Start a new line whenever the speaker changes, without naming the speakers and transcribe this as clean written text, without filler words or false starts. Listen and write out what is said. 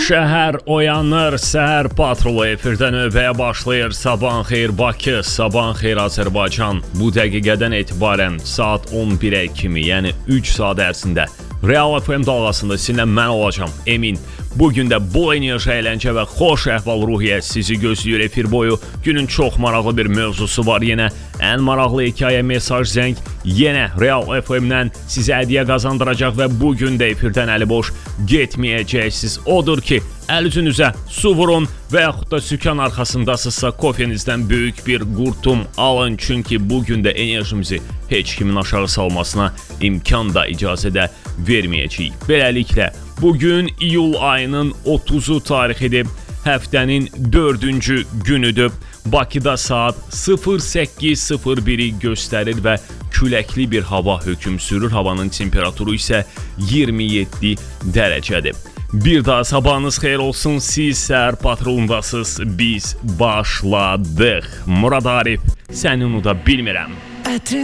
Şəhər oyanır, səhər patrolu efirdə növbəyə başlayır. Sabahın xeyir Bakı, sabahın xeyir Azərbaycan. Bu dəqiqədən etibarən saat 11-ə kimi, yəni 3 saat ərzində Real FM dalğasında sizinlə mən olacağam, Emin. Bugün də bol enerji, əyləncə və xoş əhval-ruhiyyə sizi gözləyir efir boyu. Günün çox maraqlı bir mövzusu var yenə. Ən maraqlı hekayə, mesaj, zəng yenə Real FM-dən sizə hədiyyə qazandıracaq və bugün də efirdən əli boş getməyəcəksiniz. Odur ki, əl üzünüzə su vurun və yaxud da sükan arxasındasınızsa kofenizdən böyük bir qurtum alın. Çünki bugün də enerjimizi heç kimin aşağı salmasına imkan da icazə də verməyəcəyik. Beləliklə, bugün iyul ayının 30-u tarixidir. Həftənin 4-cü günüdür. Bakıda saat 08:01-i göstərir və küləkli bir hava hökm sürür. Havanın temperaturu isə 27 dərəcədir. Bir daha sabahınız xeyir olsun. Siz səhər patrolundasınız. Biz başladıq. Murad Arif, səni unuda bilmirəm.